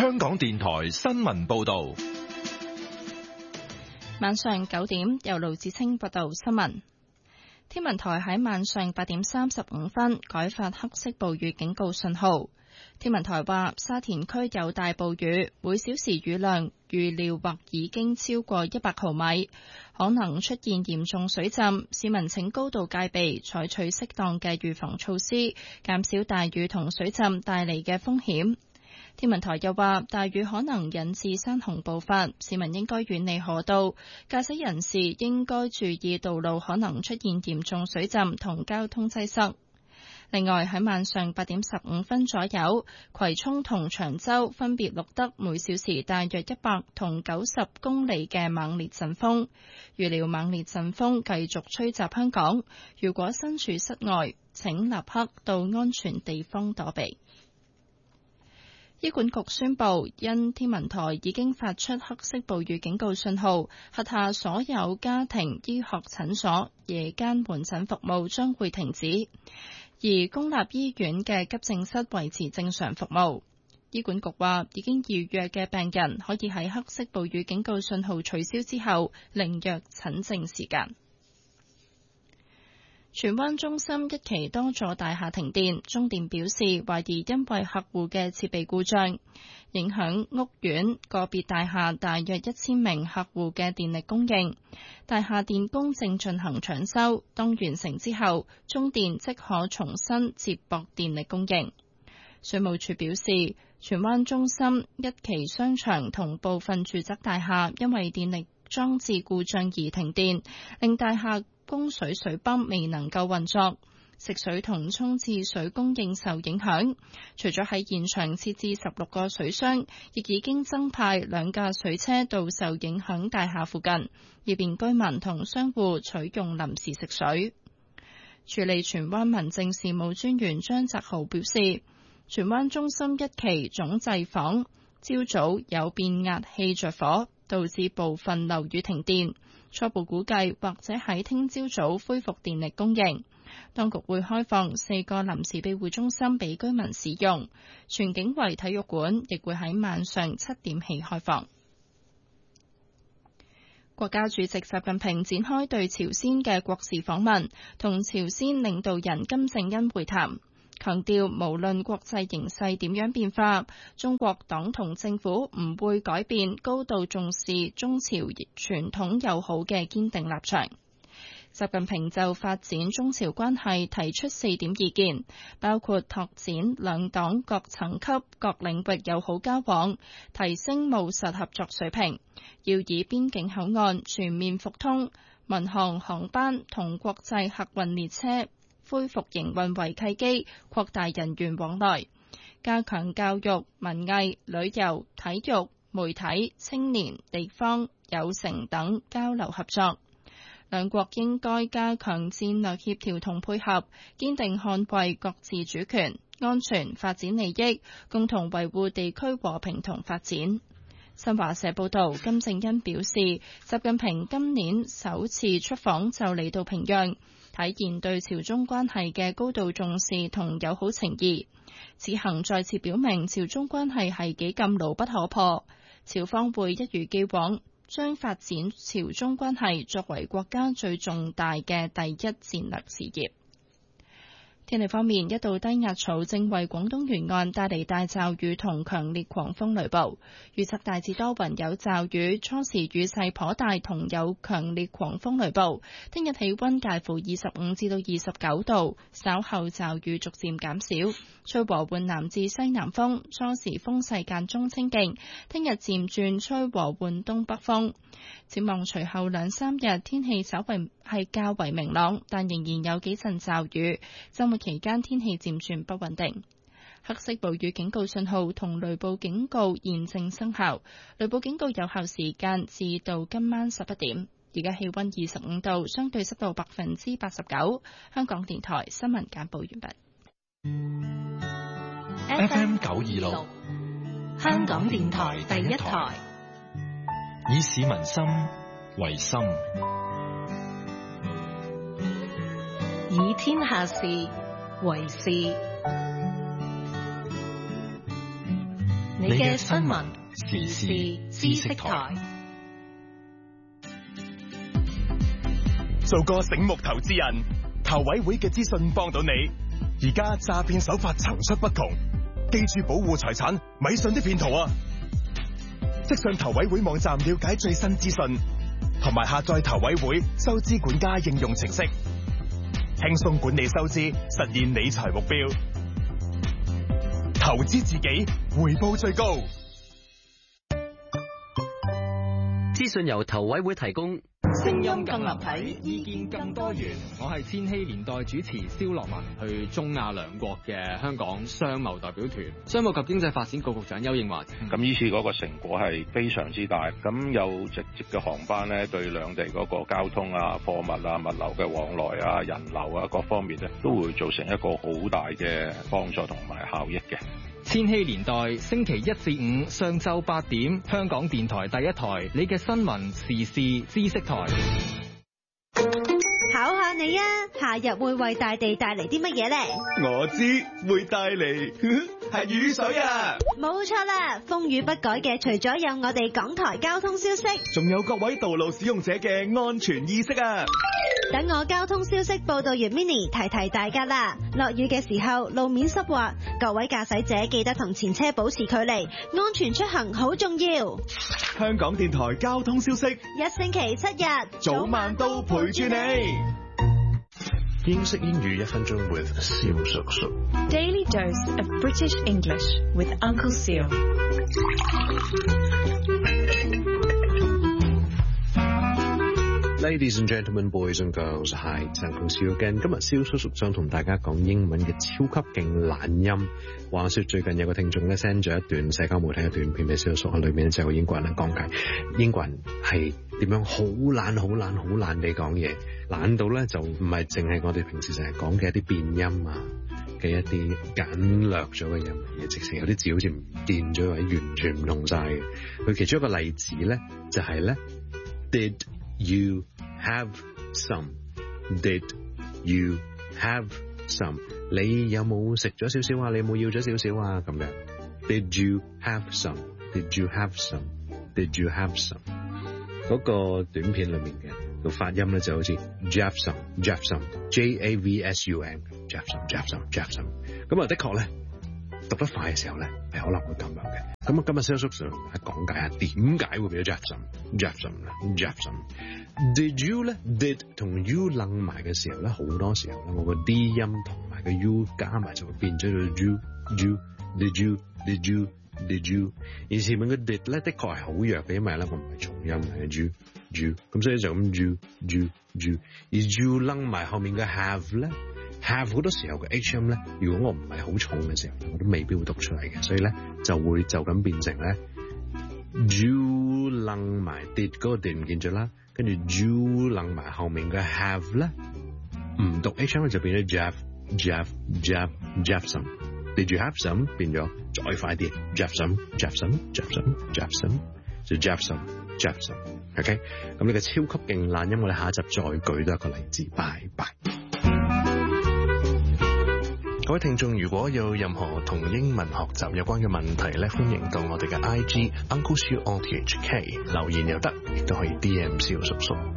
香港電台新聞報道。 晚上9點，由盧志清報道新聞。天文台喺晚上8點35分改發黑色暴雨警告信號。天文台話，沙田區有大暴雨，每小時雨量預料或已經超過100毫米，可能出現嚴重水浸。市民請高度戒備，採取適當嘅預防措施，減少大雨同水浸帶嚟嘅風險。天文台又話，大雨可能引致山洪暴發，市民應該遠離河道，駕駛人士應該注意道路可能出現嚴重水浸同交通擠塞。另外喺晚上8點15分左右，葵涌同長洲分別錄得每小時大約100同90公里嘅猛烈陣風，預料猛烈陣風繼續吹襲香港。如果身處室外，請立刻到安全地方躲避。醫管局宣布，因天文台已經發出黑色暴雨警告信號，轄下所有家庭醫學診所夜間門診服務將會停止，而公立醫院嘅急症室維持正常服務。醫管局話，已經預約嘅病人可以喺黑色暴雨警告信號取消之後另約診症時間。荃灣中心一期多座大廈停電，中電表示懷疑因為客戶嘅設備故障，影響屋苑個別大廈大約1000名客戶嘅電力供應。大廈電工正進行搶修，當完成之後，中電即可重新接駁電力供應。水務署表示，荃灣中心一期商場同部分住宅大廈因為電力裝置故障而停電，令大廈供水水泵未能夠運作，食水同沖廁水供應受影響。除咗喺現場設置16個水箱，亦已經增派2架水車到受影響大廈附近，以便居民同商戶取用臨時食水。處理荃灣民政事務專員張澤豪表示，荃灣中心一期總掣房朝早有變壓器着火，導致部分樓宇停電。初步估計或者喺聽朝早恢復電力供應。當局會開放4個臨時庇護中心俾居民使用，荃景圍體育館亦會喺晚上7點起開放。國家主席習近平展開對朝鮮嘅國事訪問，同朝鮮領導人金正恩會談，強調無論國際形勢點樣變化，中國黨同政府唔會改變高度重視中朝傳統友好嘅堅定立場。習近平就發展中朝關係提出4點意見，包括拓展兩黨各層級、各領域友好交往，提升務實合作水平，要以邊境口岸全面復通、民航航班同國際客運列車恢復營運為契機，擴大人員往來，加強教育、文藝、旅遊、體育、媒體、青年、地方、有成等交流合作。兩國應該加強戰略協調同配合，堅定捍衛各自主權、安全、發展利益，共同維護地區和平同發展。新華社報道，金正恩表示，習近平今年首次出訪就嚟到平壤，體現對朝中關係嘅高度重視同友好情誼。此行再次表明朝中關係係幾咁牢不可破，朝方會一如既往將發展朝中關係作為國家最重大嘅第一戰略事業。天氣方面，一道低壓槽正為廣東沿岸帶嚟大驟雨同強烈狂風雷暴，預測大致多雲有驟雨，初時雨勢頗大同有強烈狂風雷暴。聽日氣溫介乎25至到29度，稍後驟雨逐漸減少，吹和緩南至西南風，初時風勢間中清勁。聽日漸轉吹和緩東北風。展望隨後2-3日天氣稍為較為明朗，但仍然有幾陣驟雨。週末期間天氣漸轉不穩定。黑色暴雨警告信號同雷暴警告現正生效，雷暴警告有效時間至到今晚11點。而家氣溫25度，相對濕度89%。香港電台新聞簡報完畢。 FM 926， 香港電台第一台， 以市民心為心， 以天下事為事。 你嘅新聞時事知識台。 做個醒目投資人，投委會嘅資訊幫到你。而家詐騙手法層出不窮，記住保護財產，咪信啲騙徒啊！即上投委會網站了解最新資訊，同埋下載投委會收支管家應用程式，輕鬆管理收支，實現理財目標。投資自己，回報最高。 資訊由投委會提供。 聲音更立體，意見更多元。我係千禧年代主持蕭樂文，去中亞兩國嘅香港商貿代表團，商務及經濟發展局局長丘應樺。 咁呢次嗰個成果係非常之大，咁有直接嘅航班咧，對兩地嗰個交通啊、貨物啊、物流嘅往來啊、人流啊各方面咧，都會造成一個好大嘅幫助同埋效益嘅。 千禧年代星期1至5上晝8點，香港電台第一台，你嘅新聞時事知識台。 考下你啊，夏日會為大地帶嚟啲乜嘢呢？ 我知會帶嚟係雨水啊！ 冇錯啦，風雨不改嘅除咗有我哋港台交通消息， 仲有各位道路使用者嘅安全意識啊！ 等我交通消息報道完 Mini 提提大家啦。落雨嘅時候路面濕滑，各位駕駛者記得同前車保持距離，安全出行好重要。 香港電台交通消息， 一星期7日， 早晚都陪住你。 英式英語1分鐘 with 蕭叔叔。 Daily dose of British English with Uncle Seal。 Ladies and gentlemen, boys and girls, hi, it's Uncle Seal again。今日蕭叔叔想同大家講英文嘅超級勁懶音。話說最近有個聽眾咧 send 咗一段社交媒體嘅短片俾蕭叔叔，喺裏面就有英國人咧講解英國人係點樣好懶地講嘢，懶到咧就唔係淨係我哋平時成日講嘅一啲變音啊嘅一啲簡略咗嘅音嘢，直情有啲字好似唔見咗或者完全唔同晒嘅。佢其中一個例子咧就係咧 Did you have some? Did you have some? 你有冇食咗少少啊？你有冇要咗少少啊？咁樣 Did you have some? Did you have some? Did you have some? 嗰個短片裏面嘅個發音咧就好似 Javsum Javsum Javsum 咁啊，的確咧讀得快嘅時候咧係可能會咁樣嘅。咁啊，今日蕭叔想講解下點解會變咗 Javsum。Did you 咧 Did 同 you 楞埋嘅時候咧，好多時候咧我個 D 音同埋個 U 加埋就會變咗做 Did you。而前面嘅 Did 咧的確係好弱嘅，因為咧我唔係重音嚟嘅 You， 咁所以就咁 You。而 you 楞埋後面嘅 have 咧 have 好多時候嘅 H 音咧，如果我唔係好重嘅時候，我都未必會讀出嚟嘅，所以咧就咁變成咧 you 楞埋 Did 嗰個 Did 唔見咗啦，跟住 you 楞埋後面嘅 have 咧唔讀 H 音就變咗 Javsum。Did you have some 變咗再快啲 Javsum 就 Javsum。OK， 咁呢個超級勁懶音，我哋下一集再舉多一個例子。拜拜。 各位聽眾，如果有任何同英文學習有關嘅問題咧，歡迎到我哋嘅 IG Uncle Seal RTHK 留言又得，亦都可以 DM 蕭叔叔。